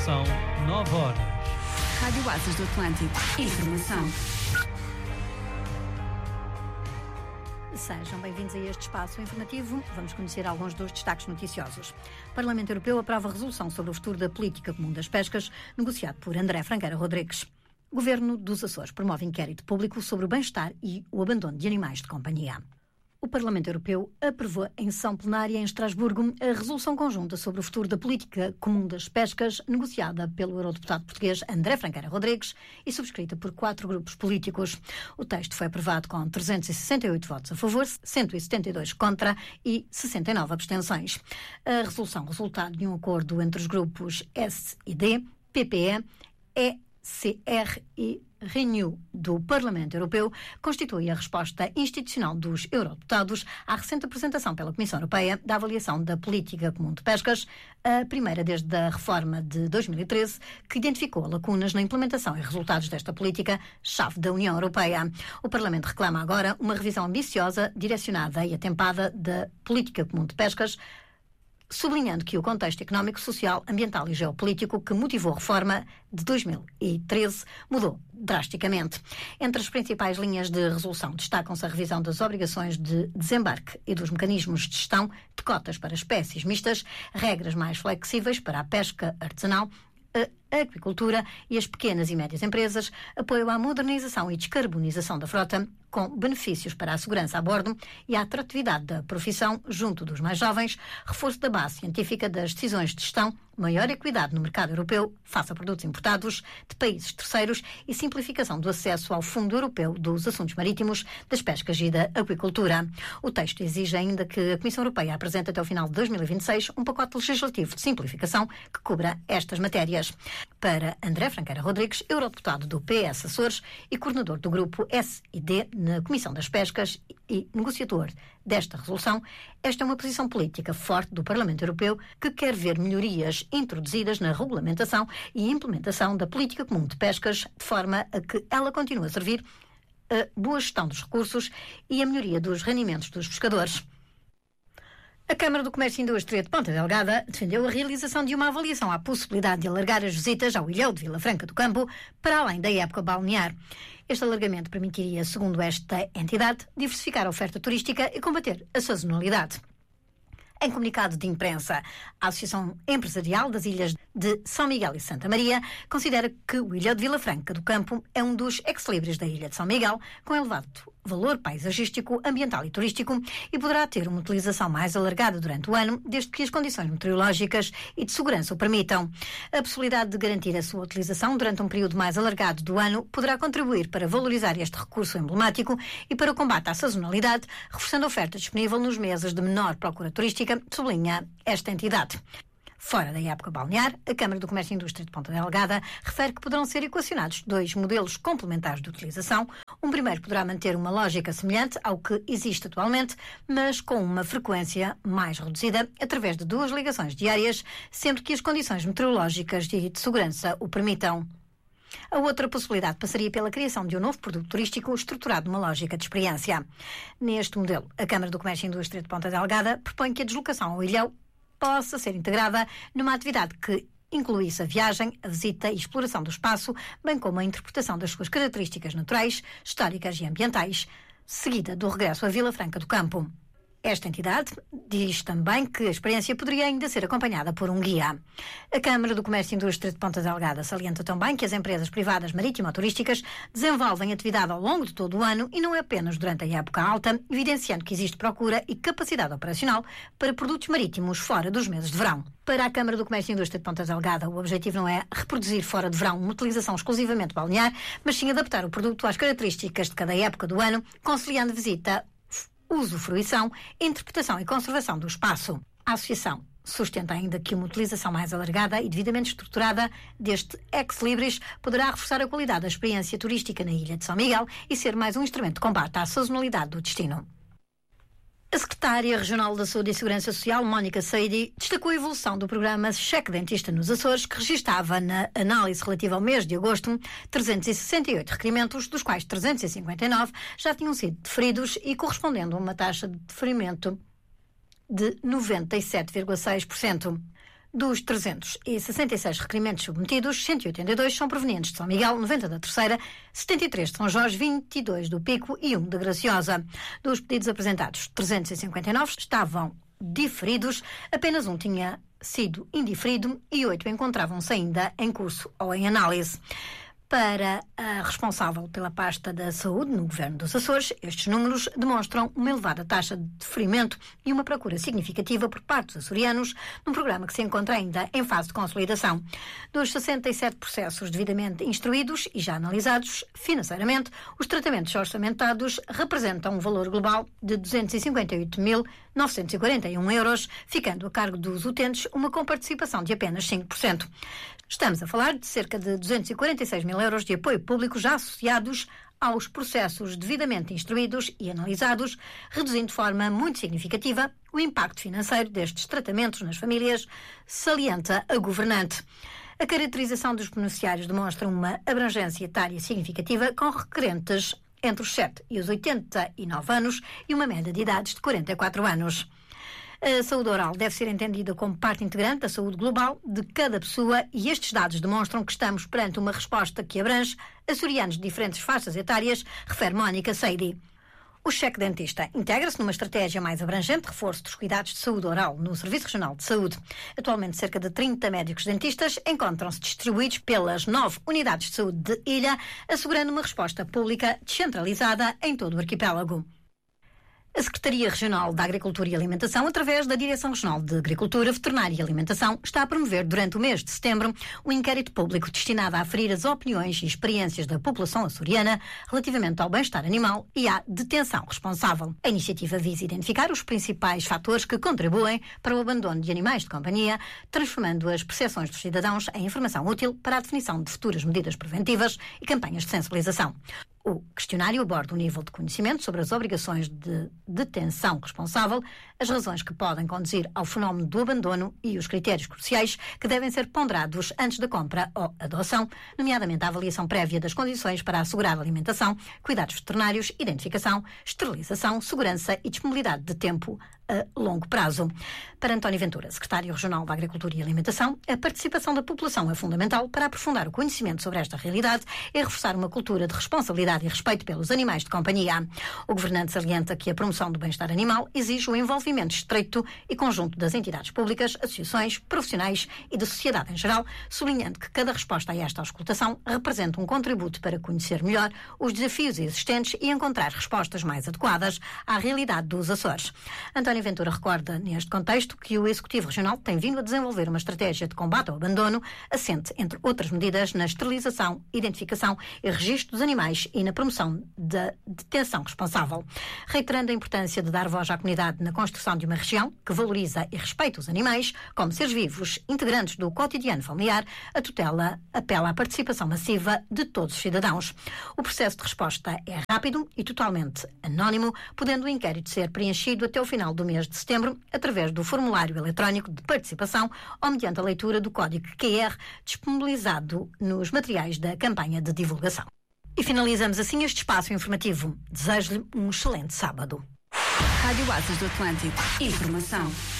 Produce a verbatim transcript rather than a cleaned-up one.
São nove horas. Rádio Asas do Atlântico. Informação. Sejam bem-vindos a este espaço informativo. Vamos conhecer alguns dos destaques noticiosos. O Parlamento Europeu aprova a resolução sobre o futuro da política comum das pescas, negociado por André Franqueira Rodrigues. O Governo dos Açores promove inquérito público sobre o bem-estar e o abandono de animais de companhia. O Parlamento Europeu aprovou em sessão plenária em Estrasburgo a resolução conjunta sobre o futuro da política comum das pescas, negociada pelo eurodeputado português André Franqueira Rodrigues e subscrita por quatro grupos políticos. O texto foi aprovado com trezentos e sessenta e oito votos a favor, cento e setenta e dois contra e sessenta e nove abstenções. A resolução, resultado de um acordo entre os grupos S e D, P P E, E C R e Renew do Parlamento Europeu, constitui a resposta institucional dos eurodeputados à recente apresentação pela Comissão Europeia da avaliação da política comum de pescas, a primeira desde a reforma de dois mil e treze, que identificou lacunas na implementação e resultados desta política-chave da União Europeia. O Parlamento reclama agora uma revisão ambiciosa, direcionada e atempada da política comum de pescas, sublinhando que o contexto económico, social, ambiental e geopolítico que motivou a reforma de dois mil e treze mudou drasticamente. Entre as principais linhas de resolução destacam-se a revisão das obrigações de desembarque e dos mecanismos de gestão de cotas para espécies mistas, regras mais flexíveis para a pesca artesanal, a agricultura e as pequenas e médias empresas, apoio à modernização e descarbonização da frota, com benefícios para a segurança a bordo e a atratividade da profissão junto dos mais jovens, reforço da base científica das decisões de gestão, maior equidade no mercado europeu face a produtos importados de países terceiros e simplificação do acesso ao Fundo Europeu dos Assuntos Marítimos, das Pescas e da Aquicultura. O texto exige ainda que a Comissão Europeia apresente até o final de dois mil e vinte e seis um pacote legislativo de simplificação que cubra estas matérias. Para André Franqueira Rodrigues, eurodeputado do P S Açores e coordenador do grupo S e D na Comissão das Pescas e negociador desta resolução, esta é uma posição política forte do Parlamento Europeu que quer ver melhorias introduzidas na regulamentação e implementação da política comum de pescas, de forma a que ela continue a servir a boa gestão dos recursos e a melhoria dos rendimentos dos pescadores. A Câmara do Comércio e Indústria de Ponta Delgada defendeu a realização de uma avaliação à possibilidade de alargar as visitas ao Ilhéu de Vila Franca do Campo para além da época balnear. Este alargamento permitiria, segundo esta entidade, diversificar a oferta turística e combater a sazonalidade. Em comunicado de imprensa, a Associação Empresarial das Ilhas de São Miguel e Santa Maria considera que o Ilhéu de Vila Franca do Campo é um dos ex-libris da Ilha de São Miguel, com elevado valor paisagístico, ambiental e turístico, e poderá ter uma utilização mais alargada durante o ano, desde que as condições meteorológicas e de segurança o permitam. A possibilidade de garantir a sua utilização durante um período mais alargado do ano poderá contribuir para valorizar este recurso emblemático e para o combate à sazonalidade, reforçando a oferta disponível nos meses de menor procura turística, sublinha esta entidade. Fora da época balnear, a Câmara do Comércio e Indústria de Ponta Delgada refere que poderão ser equacionados dois modelos complementares de utilização. Um primeiro poderá manter uma lógica semelhante ao que existe atualmente, mas com uma frequência mais reduzida, através de duas ligações diárias, sempre que as condições meteorológicas e de segurança o permitam. A outra possibilidade passaria pela criação de um novo produto turístico estruturado numa lógica de experiência. Neste modelo, a Câmara do Comércio e Indústria de Ponta Delgada propõe que a deslocação ao Ilhéu possa ser integrada numa atividade que incluísse a viagem, a visita e exploração do espaço, bem como a interpretação das suas características naturais, históricas e ambientais, seguida do regresso à Vila Franca do Campo. Esta entidade diz também que a experiência poderia ainda ser acompanhada por um guia. A Câmara do Comércio e Indústria de Ponta Delgada salienta também que as empresas privadas marítimo-turísticas desenvolvem atividade ao longo de todo o ano e não é apenas durante a época alta, evidenciando que existe procura e capacidade operacional para produtos marítimos fora dos meses de verão. Para a Câmara do Comércio e Indústria de Ponta Delgada, o objetivo não é reproduzir fora de verão uma utilização exclusivamente balnear, mas sim adaptar o produto às características de cada época do ano, conciliando visita, uso, fruição, interpretação e conservação do espaço. A Associação sustenta ainda que uma utilização mais alargada e devidamente estruturada deste ex-libris poderá reforçar a qualidade da experiência turística na Ilha de São Miguel e ser mais um instrumento de combate à sazonalidade do destino. A Secretária Regional da Saúde e Segurança Social, Mónica Seidi, destacou a evolução do programa Cheque Dentista nos Açores, que registava na análise relativa ao mês de agosto trezentos e sessenta e oito requerimentos, dos quais trezentos e cinquenta e nove já tinham sido deferidos e correspondendo a uma taxa de deferimento de noventa e sete vírgula seis por cento. Dos trezentos e sessenta e seis requerimentos submetidos, cento e oitenta e dois são provenientes de São Miguel, noventa da Terceira, setenta e três de São Jorge, vinte e dois do Pico e um de Graciosa. Dos pedidos apresentados, trezentos e cinquenta e nove estavam diferidos, apenas um tinha sido indiferido e oito encontravam-se ainda em curso ou em análise. Para a responsável pela pasta da saúde no Governo dos Açores, estes números demonstram uma elevada taxa de deferimento e uma procura significativa por parte dos açorianos num programa que se encontra ainda em fase de consolidação. Dos sessenta e sete processos devidamente instruídos e já analisados financeiramente, os tratamentos orçamentados representam um valor global de duzentos e cinquenta e oito mil novecentos e quarenta e um euros, ficando a cargo dos utentes uma comparticipação de apenas cinco por cento. Estamos a falar de cerca de duzentos e quarenta e seis mil euros de apoio público já associados aos processos devidamente instruídos e analisados, reduzindo de forma muito significativa o impacto financeiro destes tratamentos nas famílias, salienta a governante. A caracterização dos beneficiários demonstra uma abrangência etária significativa, com requerentes entre os sete e os oitenta e nove anos e uma média de idades de quarenta e quatro anos. A saúde oral deve ser entendida como parte integrante da saúde global de cada pessoa e estes dados demonstram que estamos perante uma resposta que abrange açorianos de diferentes faixas etárias, refere Mónica Seidi. O cheque dentista integra-se numa estratégia mais abrangente de reforço dos cuidados de saúde oral no Serviço Regional de Saúde. Atualmente, cerca de trinta médicos dentistas encontram-se distribuídos pelas nove unidades de saúde de Ilha, assegurando uma resposta pública descentralizada em todo o arquipélago. A Secretaria Regional da Agricultura e Alimentação, através da Direção Regional de Agricultura, Veterinária e Alimentação, está a promover durante o mês de setembro um inquérito público destinado a aferir as opiniões e experiências da população açoriana relativamente ao bem-estar animal e à detenção responsável. A iniciativa visa identificar os principais fatores que contribuem para o abandono de animais de companhia, transformando as percepções dos cidadãos em informação útil para a definição de futuras medidas preventivas e campanhas de sensibilização. O questionário aborda o nível de conhecimento sobre as obrigações de detenção responsável, as razões que podem conduzir ao fenómeno do abandono e os critérios cruciais que devem ser ponderados antes da compra ou adoção, nomeadamente a avaliação prévia das condições para assegurar a alimentação, cuidados veterinários, identificação, esterilização, segurança e disponibilidade de tempo a longo prazo. Para António Ventura, secretário regional da Agricultura e Alimentação, a participação da população é fundamental para aprofundar o conhecimento sobre esta realidade e reforçar uma cultura de responsabilidade e respeito pelos animais de companhia. O governante salienta que a promoção do bem-estar animal exige o envolvimento estreito e conjunto das entidades públicas, associações, profissionais e da sociedade em geral, sublinhando que cada resposta a esta auscultação representa um contributo para conhecer melhor os desafios existentes e encontrar respostas mais adequadas à realidade dos Açores. António Ventura recorda, neste contexto, que o Executivo Regional tem vindo a desenvolver uma estratégia de combate ao abandono, assente, entre outras medidas, na esterilização, identificação e registro dos animais e na promoção da detenção responsável. Reiterando a importância de dar voz à comunidade na construção de uma região que valoriza e respeita os animais como seres vivos, integrantes do cotidiano familiar, a tutela apela à participação massiva de todos os cidadãos. O processo de resposta é rápido e totalmente anónimo, podendo o inquérito ser preenchido até o final do mês de setembro através do formulário eletrónico de participação ou mediante a leitura do código Q R disponibilizado nos materiais da campanha de divulgação. E finalizamos assim este espaço informativo. Desejo-lhe um excelente sábado. Rádio Açores do Atlântico. Informação.